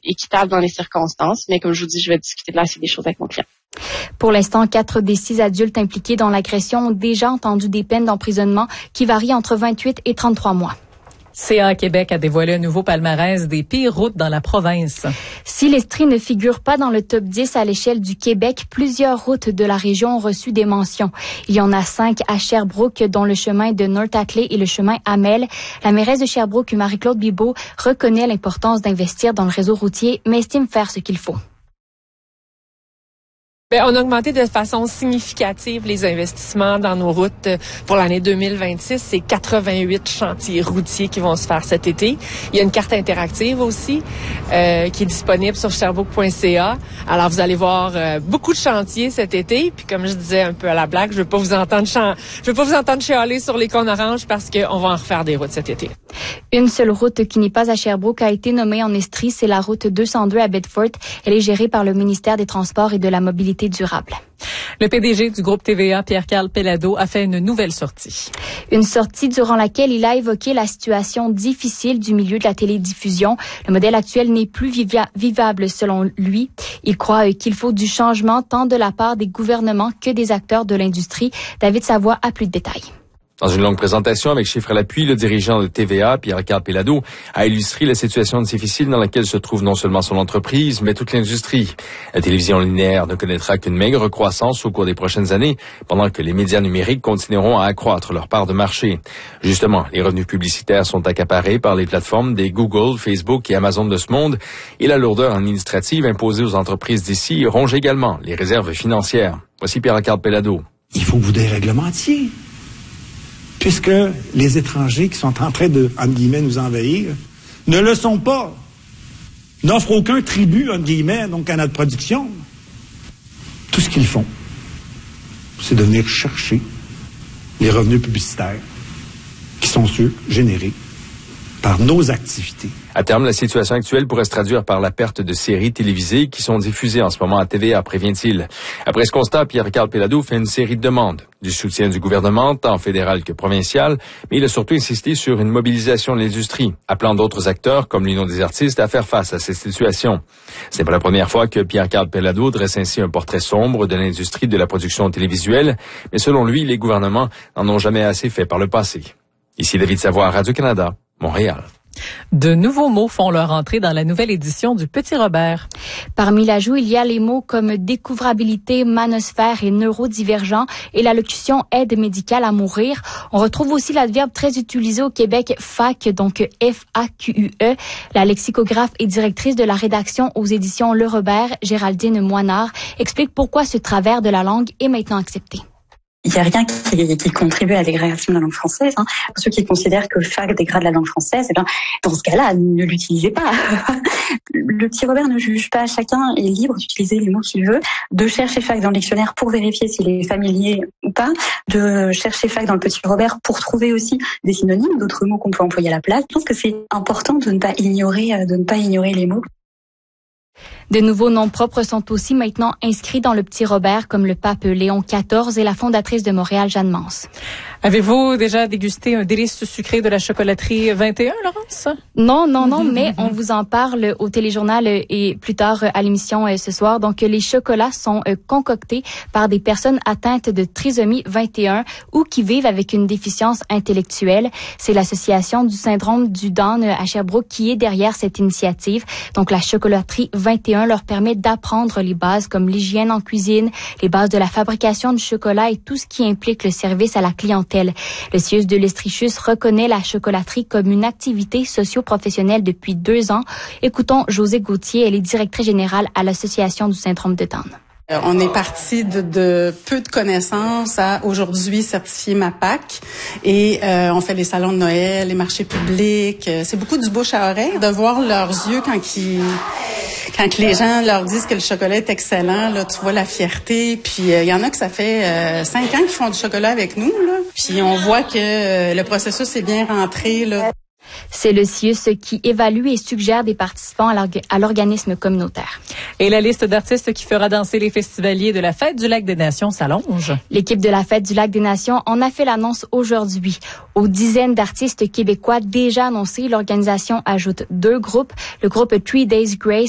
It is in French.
équitable dans les circonstances. Mais comme je vous dis, je vais discuter de la suite des choses avec mon client. Pour l'instant, 4 des 6 adultes impliqués dans l'agression ont déjà entendu des peines d'emprisonnement qui varient entre 28 et 33 mois. CA Québec a dévoilé un nouveau palmarès des pires routes dans la province. Si l'Estrie ne figure pas dans le top 10 à l'échelle du Québec, plusieurs routes de la région ont reçu des mentions. Il y en a 5 à Sherbrooke, dont le chemin de North-Ackley et le chemin Hamel. La mairesse de Sherbrooke, Marie-Claude Bibeau, reconnaît l'importance d'investir dans le réseau routier, mais estime faire ce qu'il faut. On a augmenté de façon significative les investissements dans nos routes pour l'année 2026. C'est 88 chantiers routiers qui vont se faire cet été. Il y a une carte interactive aussi qui est disponible sur sherbrooke.ca. Alors, vous allez voir beaucoup de chantiers cet été. Puis, comme je disais un peu à la blague, je veux pas vous entendre chialer sur les cônes oranges parce qu'on va en refaire des routes cet été. Une seule route qui n'est pas à Sherbrooke a été nommée en Estrie. C'est la route 202 à Bedford. Elle est gérée par le ministère des Transports et de la Mobilité durable. Le PDG du groupe TVA, Pierre-Carl Péladeau, a fait une nouvelle sortie. Une sortie durant laquelle il a évoqué la situation difficile du milieu de la télédiffusion. Le modèle actuel n'est plus vivable selon lui. Il croit qu'il faut du changement tant de la part des gouvernements que des acteurs de l'industrie. David Savoie a plus de détails. Dans une longue présentation avec chiffres à l'appui, le dirigeant de TVA, Pierre-Carl Péladeau, a illustré la situation difficile dans laquelle se trouve non seulement son entreprise, mais toute l'industrie. La télévision linéaire ne connaîtra qu'une maigre croissance au cours des prochaines années, pendant que les médias numériques continueront à accroître leur part de marché. Justement, les revenus publicitaires sont accaparés par les plateformes des Google, Facebook et Amazon de ce monde, et la lourdeur administrative imposée aux entreprises d'ici ronge également les réserves financières. Voici Pierre-Carl Péladeau. Il faut que vous déréglementiez. Puisque les étrangers qui sont en train de, entre guillemets, nous envahir, ne le sont pas. N'offrent aucun tribut, entre guillemets, donc à notre production. Tout ce qu'ils font, c'est de venir chercher les revenus publicitaires qui sont ceux générés par nos activités. À terme, la situation actuelle pourrait se traduire par la perte de séries télévisées qui sont diffusées en ce moment à TVA, prévient-il. Après ce constat, Pierre-Carl Péladeau fait une série de demandes. Du soutien du gouvernement, tant fédéral que provincial, mais il a surtout insisté sur une mobilisation de l'industrie, appelant d'autres acteurs, comme l'Union des artistes, à faire face à cette situation. Ce n'est pas la première fois que Pierre-Carl Péladeau dresse ainsi un portrait sombre de l'industrie de la production télévisuelle, mais selon lui, les gouvernements n'en ont jamais assez fait par le passé. Ici David Savoie, Radio-Canada, Montréal. De nouveaux mots font leur entrée dans la nouvelle édition du Petit Robert. Parmi l'ajout, il y a les mots comme découvrabilité, manosphère et neurodivergent et la locution aide médicale à mourir. On retrouve aussi l'adverbe très utilisé au Québec, FAQ, donc F-A-Q-U-E. La lexicographe et directrice de la rédaction aux éditions Le Robert, Géraldine Moinard, explique pourquoi ce travers de la langue est maintenant accepté. Il n'y a rien qui contribue à la dégradation de la langue française. Pour ceux qui considèrent que le FAQ dégrade la langue française, dans ce cas-là, ne l'utilisez pas. Le Petit Robert ne juge pas. Chacun est libre d'utiliser les mots qu'il veut, de chercher FAQ dans le dictionnaire pour vérifier s'il est familier ou pas, de chercher FAQ dans le Petit Robert pour trouver aussi des synonymes, d'autres mots qu'on peut employer à la place. Je pense que c'est important de ne pas ignorer les mots. De nouveaux noms propres sont aussi maintenant inscrits dans le Petit Robert, comme le pape Léon XIV et la fondatrice de Montréal, Jeanne Mance. Avez-vous déjà dégusté un délice sucré de la chocolaterie 21, Laurence? Non, mais on vous en parle au téléjournal et plus tard à l'émission ce soir. Donc, les chocolats sont concoctés par des personnes atteintes de trisomie 21 ou qui vivent avec une déficience intellectuelle. C'est l'association du syndrome du Down à Sherbrooke qui est derrière cette initiative. Donc, la chocolaterie 21 leur permet d'apprendre les bases comme l'hygiène en cuisine, les bases de la fabrication du chocolat et tout ce qui implique le service à la clientèle. Le CIUS de l'Estrichus reconnaît la chocolaterie comme une activité socio-professionnelle depuis 2 ans. Écoutons Josée Gauthier, elle est directrice générale à l'Association du syndrome de Down. On est parti de peu de connaissances à aujourd'hui certifié MAPAC et on fait les salons de Noël, les marchés publics. C'est beaucoup du bouche à oreille de voir leurs yeux quand les gens leur disent que le chocolat est excellent. Là, tu vois la fierté. Puis il y en a que ça fait 5 ans qu'ils font du chocolat avec nous. Là. Puis on voit que le processus est bien rentré. Là. C'est le CIUS qui évalue et suggère des participants à l'organisme communautaire. Et la liste d'artistes qui fera danser les festivaliers de la Fête du Lac des Nations s'allonge. L'équipe de la Fête du Lac des Nations en a fait l'annonce aujourd'hui. Aux dizaines d'artistes québécois déjà annoncés, l'organisation ajoute 2 groupes. Le groupe 3 Days Grace